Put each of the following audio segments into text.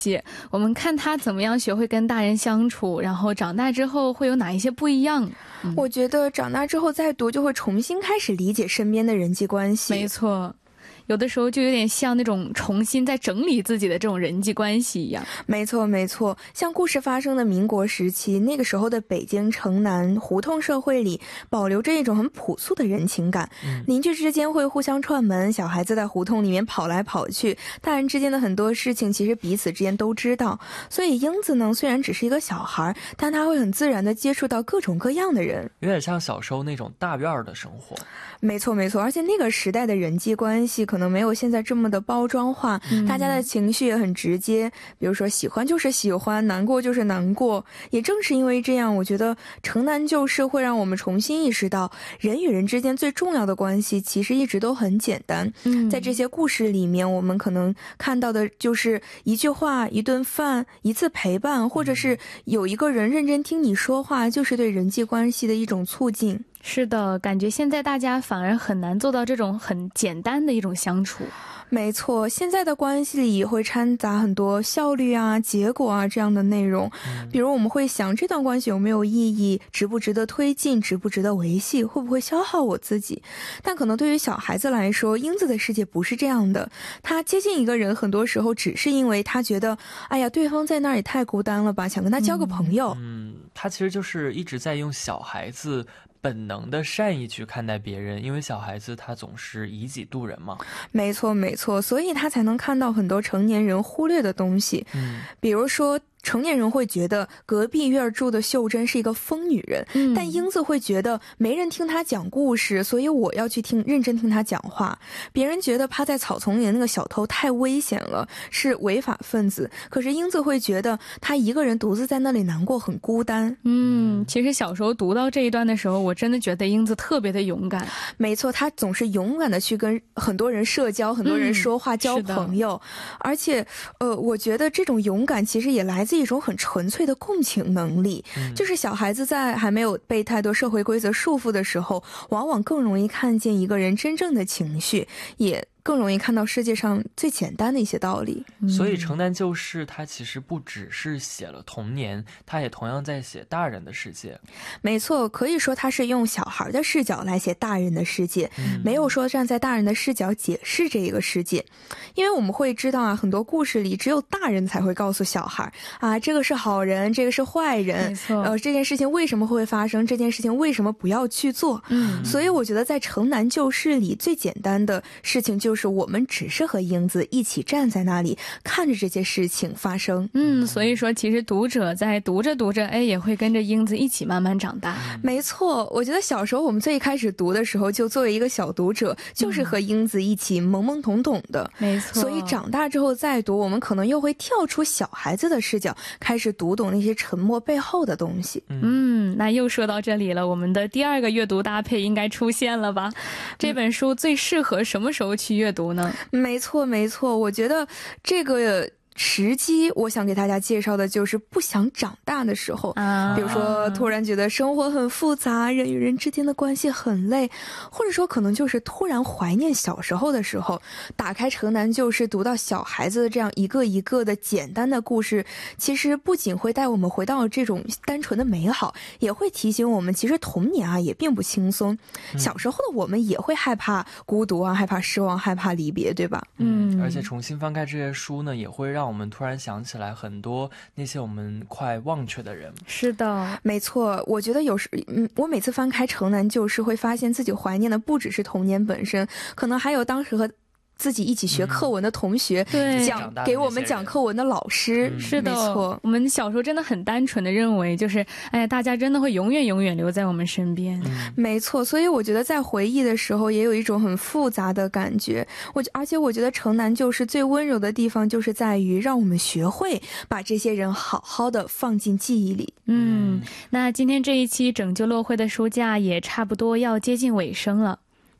我们看他怎么样学会跟大人相处，然后长大之后会有哪一些不一样。 我觉得长大之后再读就会重新开始理解身边的人际关系。 没错，有的时候就有点像那种重新在整理自己的这种人际关系一样。 没错没错，像故事发生的民国时期，那个时候的北京城南胡同社会里保留着一种很朴素的人情感，邻居之间会互相串门，小孩子在胡同里面跑来跑去，大人之间的很多事情其实彼此之间都知道。所以英子呢，虽然只是一个小孩，但他会很自然地接触到各种各样的人， 有点像小时候那种大院的生活。 没错没错，而且那个时代的人际关系可能没有现在这么的包装化，大家的情绪也很直接，比如说喜欢就是喜欢，难过就是难过。也正是因为这样，我觉得城南旧事会让我们重新意识到，人与人之间最重要的关系其实一直都很简单。在这些故事里面，我们可能看到的就是一句话、一顿饭、一次陪伴，或者是有一个人认真听你说话，就是对人际关系的一种促进。 是的，感觉现在大家反而很难做到这种很简单的一种相处。 没错，现在的关系里也会掺杂很多效率啊、结果啊这样的内容。比如我们会想，这段关系有没有意义，值不值得推进，值不值得维系，会不会消耗我自己。但可能对于小孩子来说，英子的世界不是这样的，他接近一个人很多时候只是因为他觉得，哎呀，对方在那儿也太孤单了吧，想跟他交个朋友。 他其实就是一直在用小孩子本能的善意去看待别人，因为小孩子他总是以己度人嘛。 没错没错，所以他才能看到很多成年人忽略的东西。比如说成年人会觉得隔壁院住的秀珍是一个疯女人，但英子会觉得没人听她讲故事，所以我要去认真听她讲话。别人觉得趴在草丛里的那个小偷太危险了，是违法分子，可是英子会觉得她一个人独自在那里难过，很孤单。 其实小时候读到这一段的时候，我真的觉得英子特别的勇敢。 没错，她总是勇敢的去跟很多人社交，很多人说话，交朋友。而且我觉得这种勇敢其实也来自一种很纯粹的共情能力。就是小孩子在还没有被太多社会规则束缚的时候，往往更容易看见一个人真正的情绪，也更容易看到世界上最简单的一些道理。 所以城南旧事它其实不只是写了童年，它也同样在写大人的世界。 没错，可以说它是用小孩的视角来写大人的世界，没有说站在大人的视角解释这个世界。因为我们会知道啊，很多故事里只有大人才会告诉小孩啊，这个是好人，这个是坏人， 没错， 这件事情为什么会发生，这件事情为什么不要去做。所以我觉得在城南旧事里最简单的事情就是我们只是和英子一起站在那里看着这些事情发生。 所以说其实读者在读着读着，也会跟着英子一起慢慢长大。 没错，我觉得小时候我们最开始读的时候，就作为一个小读者，就是和英子一起懵懵懂懂的。 没错， 所以长大之后再读，我们可能又会跳出小孩子的视角，开始读懂那些沉默背后的东西。 那又说到这里了，我们的第二个阅读搭配应该出现了吧？这本书最适合什么时候去阅读呢？ 没错没错，我觉得这个时机我想给大家介绍的就是不想长大的时候。比如说突然觉得生活很复杂，人与人之间的关系很累，或者说可能就是突然怀念小时候的时候，打开城南旧事，读到小孩子的这样一个一个的简单的故事，其实不仅会带我们回到这种单纯的美好，也会提醒我们其实童年啊也并不轻松。小时候的我们也会害怕孤独啊，害怕失望，害怕离别，对吧？ 而且重新翻开这些书呢，也会让我们突然想起来很多那些我们快忘却的人。 是的， 没错，我觉得我每次翻开城南旧事，会发现自己怀念的不只是童年本身，可能还有当时和自己一起学课文的同学，给我们讲课文的老师。 是的， 没错， 我们小时候真的很单纯的认为，就是大家真的会永远永远留在我们身边。 没错，所以我觉得在回忆的时候也有一种很复杂的感觉。而且我觉得城南旧事最温柔的地方就是在于让我们学会把这些人好好的放进记忆里。 那今天这一期拯救落灰的书架也差不多要接近尾声了。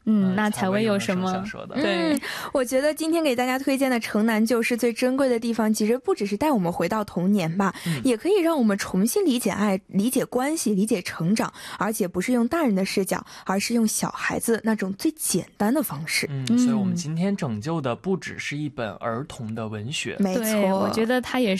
那采薇有什么想说的？ 对， 我觉得今天给大家推荐的城南旧事最珍贵的地方，其实不只是带我们回到童年吧，也可以让我们重新理解爱、理解关系、理解成长，而且不是用大人的视角，而是用小孩子那种最简单的方式。 所以我们今天拯救的不只是一本儿童的文学， 没错， 我觉得它也